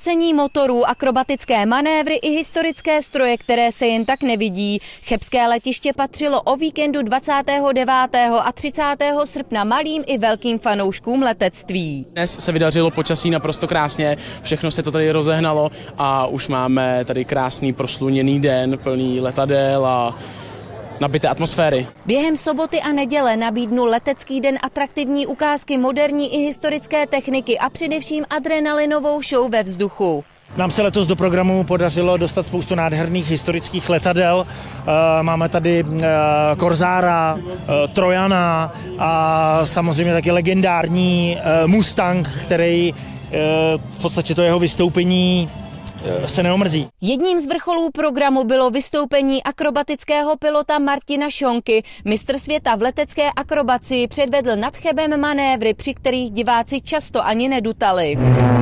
Vracení motorů, akrobatické manévry i historické stroje, které se jen tak nevidí. Chebské letiště patřilo o víkendu 29. a 30. srpna malým i velkým fanouškům letectví. Dnes se vydařilo počasí naprosto krásně, všechno se to tady rozehnalo a už máme tady krásný prosluněný den, plný letadel a nabité atmosféry. Během soboty a neděle nabídnul letecký den atraktivní ukázky moderní i historické techniky a především adrenalinovou show ve vzduchu. Nám se letos do programu podařilo dostat spoustu nádherných historických letadel. Máme tady Korzára, Trojana a samozřejmě taky legendární Mustang, který v podstatě to jeho vystoupení se neomrzí. Jedním z vrcholů programu bylo vystoupení akrobatického pilota Martina Šonky. Mistr světa v letecké akrobacii předvedl nad Chebem manévry, při kterých diváci často ani nedutali.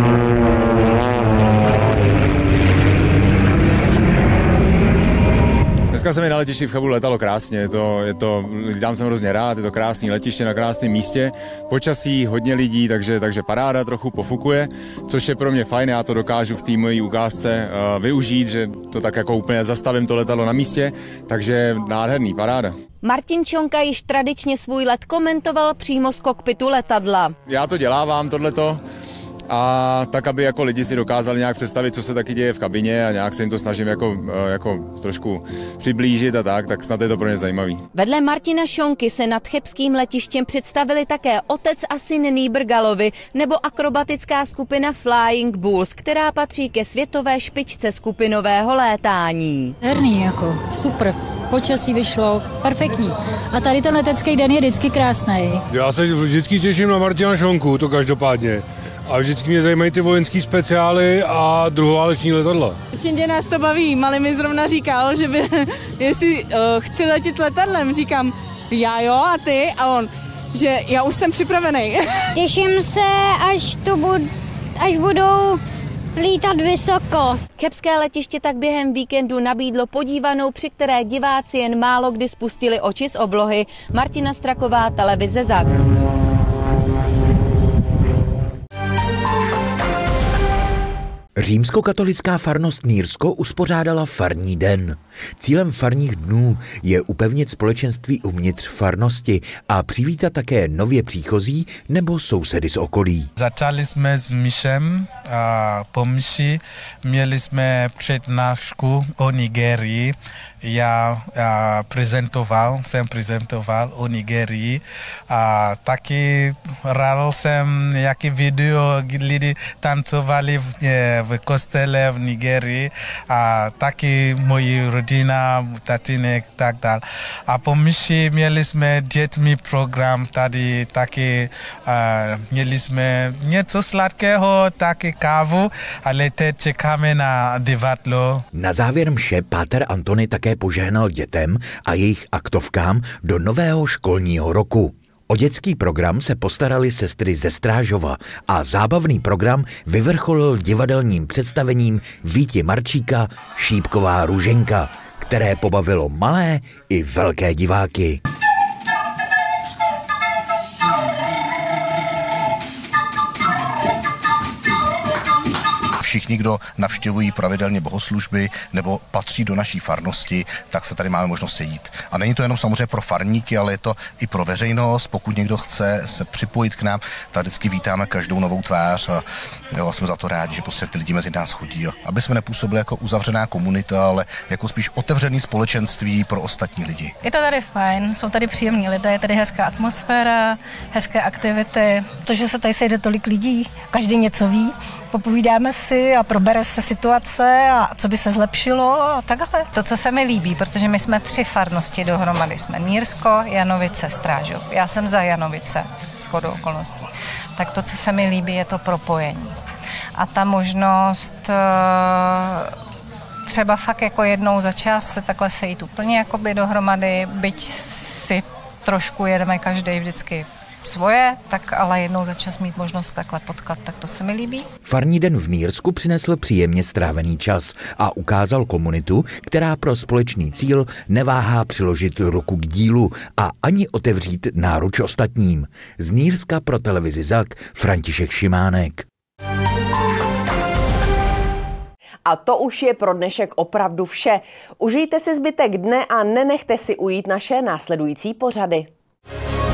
Dneska se mi na letišti v Chebu letalo krásně, tam jsem hrozně rád, je to krásné letiště na krásném místě, počasí, hodně lidí, takže paráda trochu pofukuje, což je pro mě fajn, já to dokážu v té mojí ukázce využít, že to tak jako úplně zastavím to letadlo na místě, takže nádherný, paráda. Martin Šonka již tradičně svůj let komentoval přímo z kokpitu letadla. Já to dělávám, tohleto. A tak, aby jako lidi si dokázali nějak představit, co se taky děje v kabině a nějak se jim to snažím jako trošku přiblížit a tak snad je to pro ně zajímavý. Vedle Martina Šonky se nad chebským letištěm představili také otec a syn Nýbrgalovi nebo akrobatická skupina Flying Bulls, která patří ke světové špičce skupinového létání. Herný, jako super. Počasí vyšlo, perfektní. A tady ten letecký den je vždycky krásný. Já se vždycky těším na Martina Šonku, to každopádně. A vždycky mě zajímají ty vojenský speciály a druhováleční letadla. Určitě nás to baví. Malý mi zrovna říkal, že by, jestli chci letět letadlem, říkám, já jo a ty? A on, že já už jsem připravený. Těším se, až budou lítat vysoko. Chebské letiště tak během víkendu nabídlo podívanou, při které diváci jen málo kdy spustili oči z oblohy. Martina Straková, televize ZAK. Římskokatolická farnost Nýrsko uspořádala farní den. Cílem farních dnů je upevnit společenství uvnitř farnosti a přivítat také nově příchozí nebo sousedy z okolí. Začali jsme s myšem a po myši měli jsme přednášku o Nigérii. Já jsem prezentoval o Nigérii a taky hrál jsem jaký video, kdy lidi tancovali v kostele v Nigérii a taky moji rodina, tatínek, tak dál. A po myši měli jsme dětmi program tady taky, měli jsme něco sladkého, taky kávu, ale teď čekáme na divadlo. Na závěr mše páter Antony také požehnal dětem a jejich aktovkám do nového školního roku. O dětský program se postarali sestry ze Strážova a zábavný program vyvrcholil divadelním představením Víti Marčíka Šípková růženka, které pobavilo malé i velké diváky. Všichni, kdo navštěvují pravidelně bohoslužby nebo patří do naší farnosti, tak se tady máme možnost sejít. A není to jenom samozřejmě pro farníky, ale je to i pro veřejnost. Pokud někdo chce se připojit k nám, tak vždycky vítáme každou novou tvář a jsme za to rádi, že prostě ty lidi mezi nás chodí. Aby jsme nepůsobili jako uzavřená komunita, ale jako spíš otevřený společenství pro ostatní lidi. Je to tady fajn, jsou tady příjemní lidé, je tady hezká atmosféra, hezké aktivity. To, že se tady sejde tolik lidí, každý něco ví, popovídáme si a probere se situace a co by se zlepšilo a takhle. To, co se mi líbí, protože my jsme 3 farnosti dohromady, jsme Nýrsko, Janovice, Strážov. Já jsem za Janovice, shodou okolností. Tak to, co se mi líbí, je to propojení. A ta možnost třeba fakt jako jednou za čas se takhle sejít úplně jakoby dohromady, byť si trošku jedeme každý vždycky svoje, tak ale jednou za čas mít možnost takhle potkat, tak to se mi líbí. Farní den v Nýrsku přinesl příjemně strávený čas a ukázal komunitu, která pro společný cíl neváhá přiložit ruku k dílu a ani otevřít náruč ostatním. Z Nýrska pro televizi ZAK František Šimánek. A to už je pro dnešek opravdu vše. Užijte si zbytek dne a nenechte si ujít naše následující pořady.